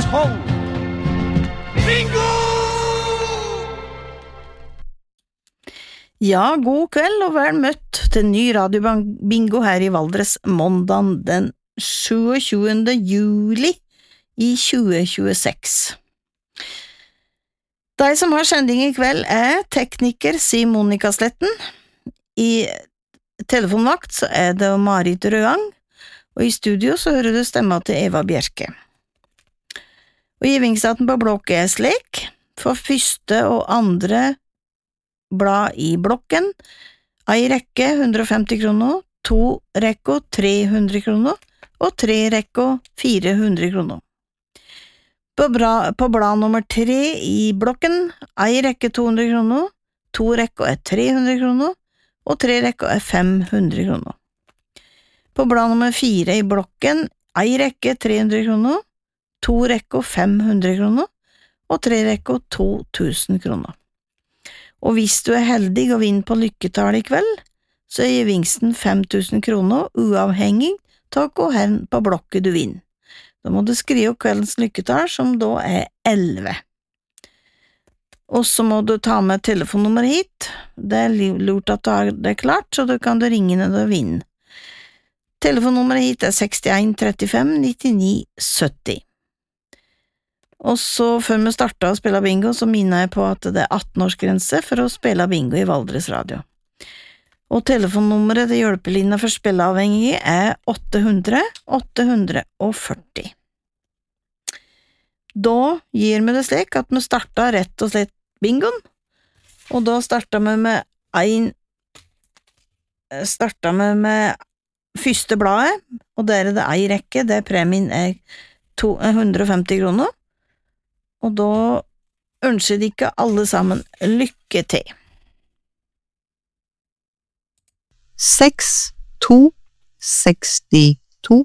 12. Bingo! Ja, god kveld og vel møtt til ny radiobingo her i Valdres måndag den 27. juli i 2026. De som har sending i kveld tekniker Monica Sletten. I telefonvakt så det Marit Røang, og i studio så hører du stemma til Eva Bjerke. Og givningsdaten på blokket slik, for første og andre blad i blokken, ei rekke 150 kroner, to rekker 300 kroner, og tre rekker 400 kroner. På blad nummer 3 i blokken, ei rekke 200 kroner, to rekker 300 kroner, og tre rekker 500 kroner. På blad nummer 4 i blokken, ei rekke 300 kroner, to rekker 500 kroner, og tre rekker 2000 kroner. Og hvis du heldig og vinner på lykketall i kveld, så gevinsten 5000 kroner uavhengig av hvor hen på blokket du vinner. Da må du skrive kveldens lykketall, som da 11. Og så må du ta med telefonnummeret hit. Det lurt at du har det klart, så du kan ringe når du vinner. Telefonnummeret hit 61 35 99 70. Og så før vi startet å spille bingo, så minner jeg på at det 18-årsgrense for å spille bingo i Valdres Radio. Og telefonnummeret til hjelpelinja for spilleavhengige 800 840. Da gir vi det slik at vi starter rett og slett bingoen, og da starter vi med første bladet, og der det ei rekke, der premien 150 kroner, og da ønsker de ikke alle sammen lykke til. 6 2 62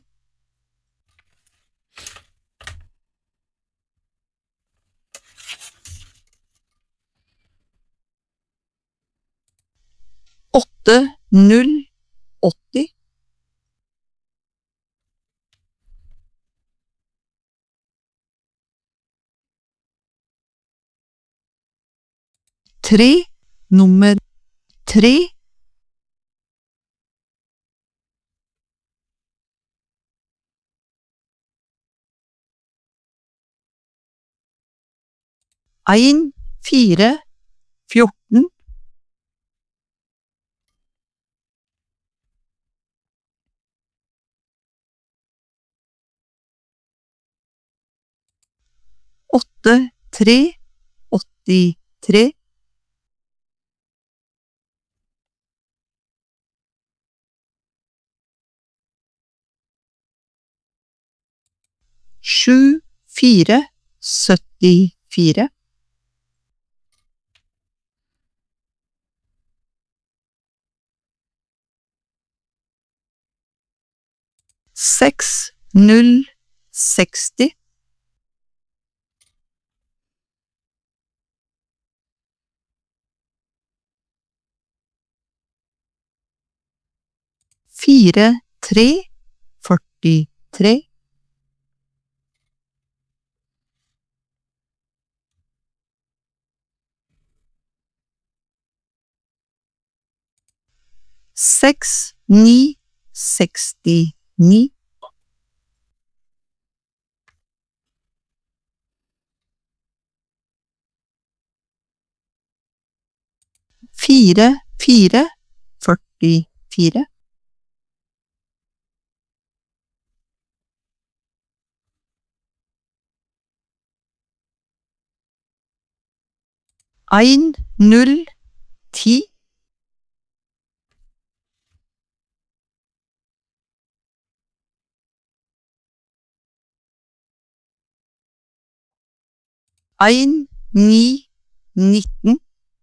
8 0 80 3 nummer 3 1 4 14 8 3 83 7 4 74 6 0 60 4 3 43 6 9 69 4 4 44 1 0 10 1 9 19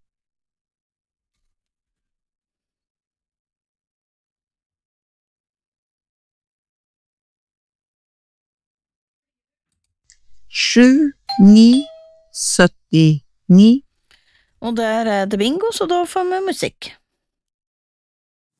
7 9 79 Og der det bingo, så da får vi musikk.